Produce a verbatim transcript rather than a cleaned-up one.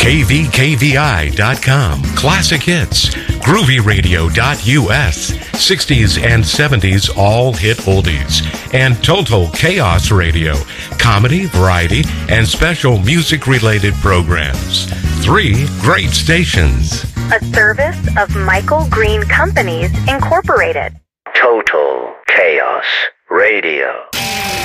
K V K V I dot com, Classic Hits, Groovy Radio dot U S, sixties and seventies all hit oldies, and Total Chaos Radio, comedy, variety, and special music-related programs. Three great stations. A service of Michael Green Companies, Incorporated. Total Chaos Radio.